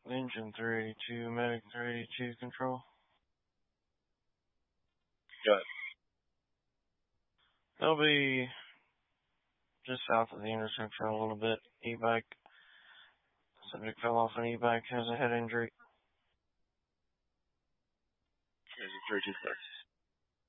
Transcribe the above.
Engine 382, Medic 382, control. Got it. They'll be just south of the intersection a little bit. E-bike. Subject fell off an e-bike, has a head injury. Engine 324.